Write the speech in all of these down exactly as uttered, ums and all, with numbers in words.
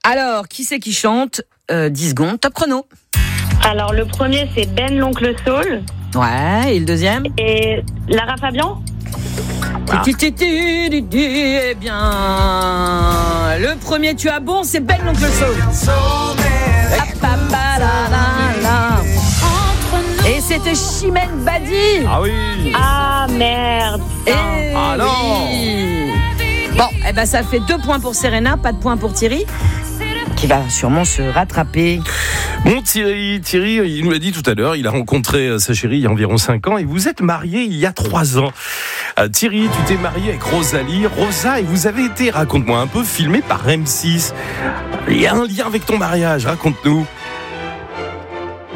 Alors, qui c'est qui chante euh, dix secondes, top chrono. Alors, le premier, c'est Ben l'Oncle Soul. Ouais, et le deuxième? Et Lara Fabian. Ah. Eh bien, le premier, tu as bon, c'est Ben l'Oncle Soul. Et c'était Chimène Badi. Ah oui. Ah merde. Et ah non. Oui. Bon, eh ben ça fait deux points pour Serena, pas de points pour Thierry, qui va sûrement se rattraper. Bon Thierry, Thierry, il nous l'a dit tout à l'heure, il a rencontré sa chérie il y a environ cinq ans et vous êtes mariés il y a trois ans. Euh, Thierry, tu t'es marié avec Rosalie, Rosa, et vous avez été, raconte-moi un peu, filmé par M six. Il y a un lien avec ton mariage, raconte-nous. Thierry ?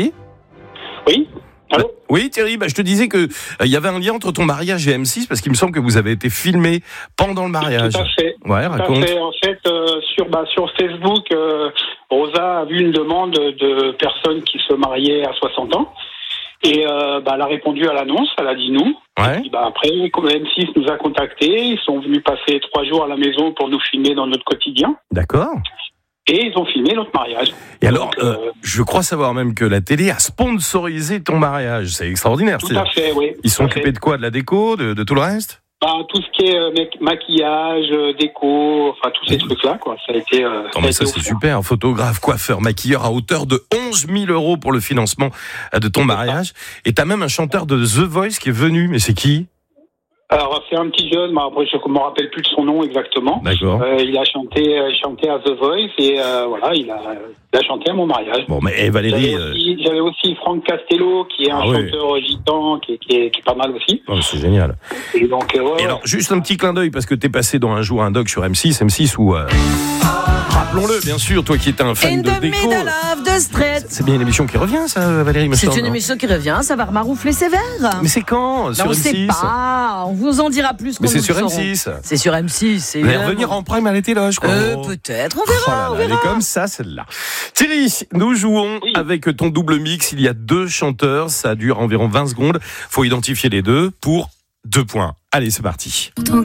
Oui. Allô ? Oui Thierry, bah, je te disais que il euh, y avait un lien entre ton mariage et M six parce qu'il me semble que vous avez été filmé pendant le mariage. Tout à fait. Ouais, Tout raconte. à fait. En fait, euh, sur bah, sur Facebook, euh, Rosa a vu une demande de personnes qui se mariaient à soixante ans et euh, bah, elle a répondu à l'annonce. Elle a dit nous. Ouais. Et puis, bah, après, comme M six nous a contactés, ils sont venus passer trois jours à la maison pour nous filmer dans notre quotidien. D'accord. Et ils ont filmé notre mariage. Et alors, Donc, euh, euh, je crois savoir même que la télé a sponsorisé ton mariage. C'est extraordinaire. tout C'est... à fait, oui. Ils sont Tout à occupés fait. de quoi ? De la déco, de, de tout le reste ? Bah, tout ce qui est euh, mec- maquillage, euh, déco, enfin tous ces trucs-là, quoi. Ça a été. Euh, Non, mais ça, a été c'est offert. super. Photographe, coiffeur, maquilleur à hauteur de onze mille euros pour le financement de ton mariage. Et t'as même un chanteur de The Voice qui est venu. Mais c'est qui ? Alors c'est un petit jeune, mais après je ne me rappelle plus de son nom exactement. D'accord. Euh, il a chanté, euh, chanté à The Voice et euh, voilà, il a, il a chanté à mon mariage. Bon, mais eh, Valérie... J'avais euh, aussi, j'avais aussi Franck Castello qui est un Ah oui. chanteur gitan qui est, qui, est, qui est pas mal aussi. oh, c'est génial. Et donc euh, ouais, Et alors, juste un petit clin d'œil, parce que t'es passé dans un jour un doc sur M six, M six où... Euh, rappelons-le, bien sûr, toi qui étais un fan In de the déco... middle of the street. C'est bien une émission qui revient, ça, Valérie, me C'est semble, une non ? émission qui revient, ça va remaroufler sévère. Mais c'est quand ? Sur Non, on M six sait pas, on vous en dira plus quand Mais c'est nous sur le M saurons. six. C'est sur M six, c'est Elle va évidemment. revenir en prime à la télé, je crois. Euh, Oh. peut-être, on Oh là verra, là, on elle est verra. comme ça, celle-là. Thierry, nous jouons Oui. avec ton double mix. Il y a deux chanteurs, ça dure environ vingt secondes. Faut identifier les deux pour deux points. Allez, c'est parti. Pourtant